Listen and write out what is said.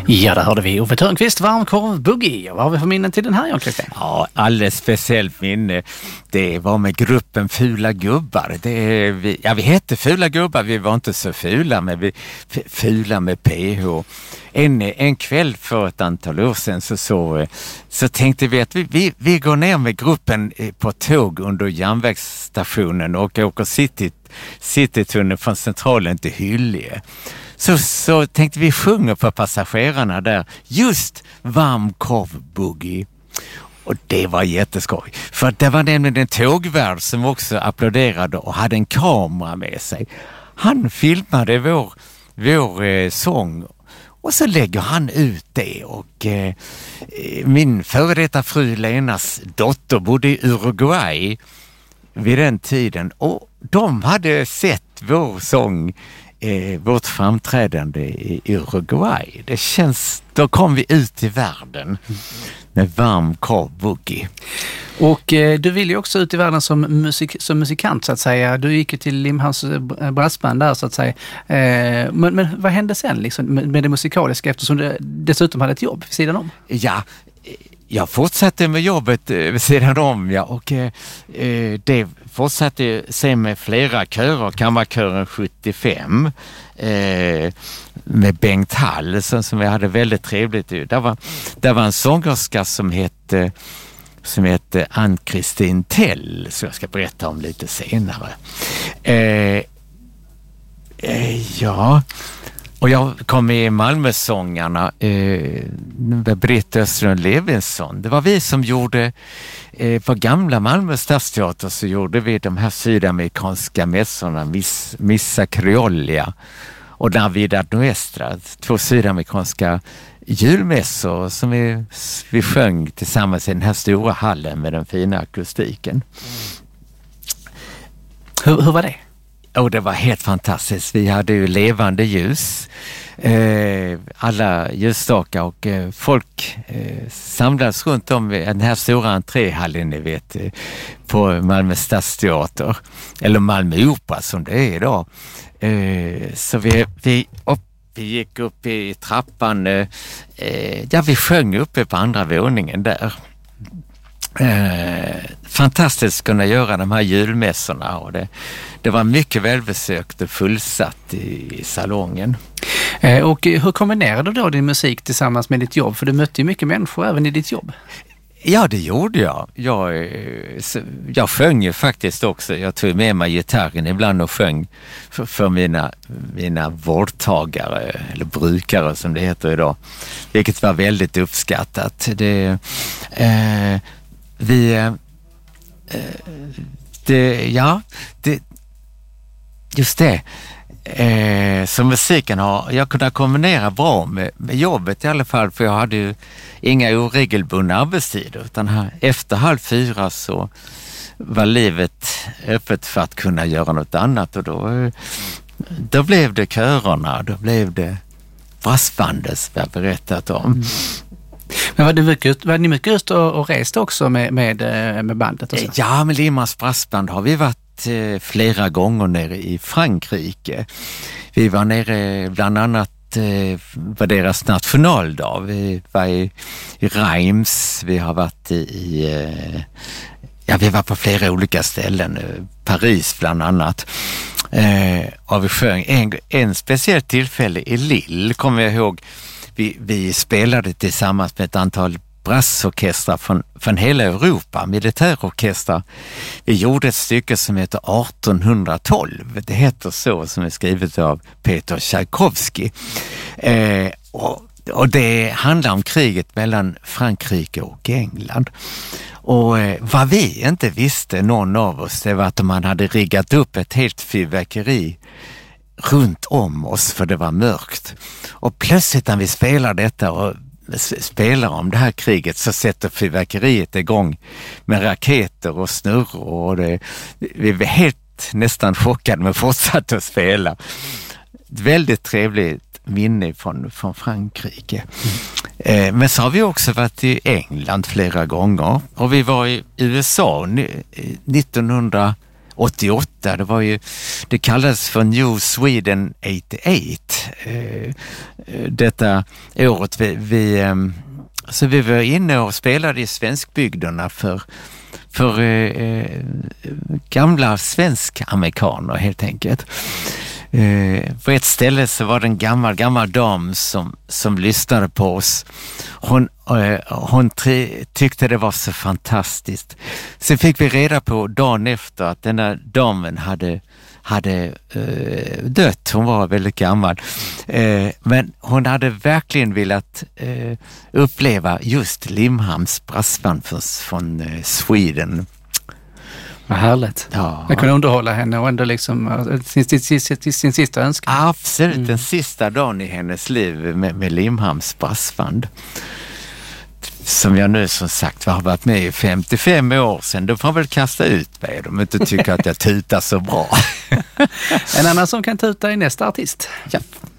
Ja, där hörde vi Ove Törnqvist, Varmkorv Boogie. Vad har vi för minnen till den här, Jan Klöcksten? Ja, alldeles speciellt minne. Det var med gruppen Fula Gubbar. Vi hette Fula Gubbar, vi var inte så fula, men vi fula med PH. En kväll för ett antal år sedan så tänkte vi att vi går ner med gruppen på tåg under järnvägsstationen och åker Citytunneln från Centralen till Hyllie. Så tänkte vi sjunga för passagerarna där just Varmkorv Boogie. Och det var jätteskoj. För det var nämligen en tågvärd som också applåderade och hade en kamera med sig. Han filmade vår sång och så lägger han ut det. Och min före detta fru Lenas dotter bodde i Uruguay vid den tiden. Och de hade sett vår sång, vårt framträdande i Uruguay. Det känns, då kom vi ut i världen med Varmkorv Boogie. Och du ville ju också ut i världen som musikant så att säga. Du gick ju till Limhamns brassband där så att säga. Men vad hände sen liksom, med det musikaliska eftersom du dessutom hade ett jobb vid sidan om? Ja, jag fortsatte med jobbet vid sidan om, ja, och det fortsatte sen med flera körer, kammarkören 75 med Bengt Hall som jag hade väldigt trevligt. Där var en sångerska som hette Ann-Kristin Tell, så jag ska berätta om lite senare. Ja, och jag kom med i Malmösångarna med Britt Öström Levinson. Det var vi som gjorde, på gamla Malmö stadsteater så gjorde vi de här sydamerikanska mässorna, Missa Criolla och Navidad Nuestra, 2 sydamerikanska julmässor som vi sjöng tillsammans i den här stora hallen med den fina akustiken. Hur var det? Och det var helt fantastiskt. Vi hade ju levande ljus, alla ljusstakar och folk samlades runt om den här stora entréhallen, ni vet, på Malmö stadsteater, eller Malmö Opera som det är idag. Så vi gick upp i trappan, vi sjöng uppe på andra våningen där. Fantastiskt att kunna göra de här julmässorna och det var mycket välbesökt och fullsatt i salongen. Och hur kombinerade du då din musik tillsammans med ditt jobb? För du mötte ju mycket människor även i ditt jobb. Ja, det gjorde jag. Jag sjöng ju faktiskt också. Jag tog med mig gitarren ibland och sjöng för mina vårdtagare eller brukare som det heter idag. Vilket var väldigt uppskattat. Just det. Så musiken har jag kunnat kombinera bra med jobbet i alla fall, för jag hade ju inga oregelbundna arbetstider utan efter 3:30 så var livet öppet för att kunna göra något annat, och då blev det körerna, då blev det brassbandet som jag berättat om. Men var ni mycket just och reste också med bandet? Och så? Ja, med Limhamns brassband har vi varit flera gånger nere i Frankrike. Vi var nere bland annat på deras nationaldag. Vi var i Reims, vi har varit vi var på flera olika ställen, Paris bland annat. Och vi sjöng en speciell tillfälle i Lille, kommer jag ihåg. Vi spelade tillsammans med ett antal brassorkestrar från hela Europa, militärorkestrar. Vi gjorde ett stycke som heter 1812. Det heter så, som är skrivet av Peter Tchaikovsky. Och det handlar om kriget mellan Frankrike och England. Och vad vi inte visste, någon av oss, det var att man hade riggat upp ett helt fyrverkeri runt om oss, för det var mörkt. Och plötsligt när vi spelar detta och spelar om det här kriget, så sätter fyrverkeriet igång med raketer och snurror, och vi var helt nästan chockade men fortsatte att spela. Ett väldigt trevligt minne från Frankrike. Men så har vi också varit i England flera gånger, och vi var i USA 88. Det kallades för New Sweden 88. Detta året så vi var inne och spelade i svenskbygderna för gamla svensk-amerikaner helt enkelt. På ett ställe så var det en gammal dam som lyssnade på oss. Hon tyckte det var så fantastiskt. Sen fick vi reda på dagen efter att den här damen hade dött. Hon var väldigt gammal. Men hon hade verkligen velat uppleva just Limhamns brassband från Sweden. Vad härligt. Ja. Jag kunde underhålla henne och ändå liksom sin sista önskan. Absolut, den sista dagen i hennes liv med Limhamns brassband. Som jag nu som sagt har varit med i 55 år sedan. Då får jag väl kasta ut mig om inte tycker att jag tutar så bra. En annan som kan tuta är nästa artist. Ja.